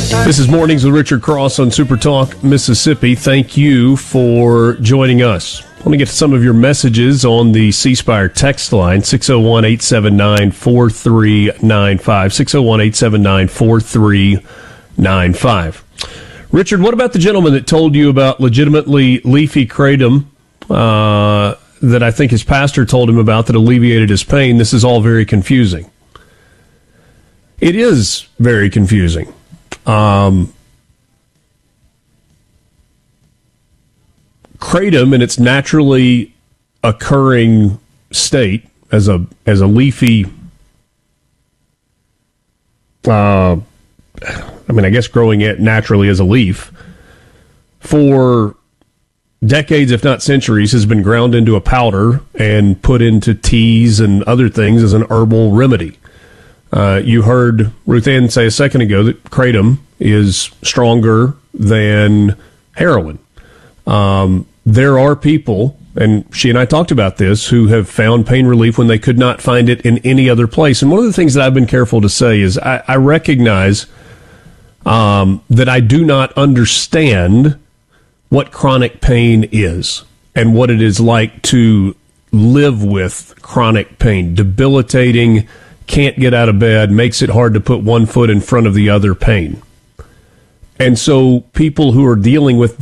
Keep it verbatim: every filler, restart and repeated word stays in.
This is Mornings with Richard Cross on Super Talk Mississippi. Thank you for joining us. I want to get to some of your messages on the C Spire text line, six oh one, eight seven nine, four three nine five, six oh one, eight seven nine, four three nine five. Richard, what about the gentleman that told you about legitimately leafy kratom uh, that I think his pastor told him about that alleviated his pain? This is all very confusing. It is very confusing. Um, kratom in its naturally occurring state as a as a leafy, uh, I mean, I guess growing it naturally as a leaf for decades, if not centuries, has been ground into a powder and put into teas and other things as an herbal remedy. Uh, you heard Ruth Ann say a second ago that kratom is stronger than heroin. Um, there are people, and she and I talked about this, who have found pain relief when they could not find it in any other place. And one of the things that I've been careful to say is I, I recognize um, that I do not understand what chronic pain is and what it is like to live with chronic pain, debilitating, can't get out of bed, makes it hard to put one foot in front of the other pain. And so people who are dealing with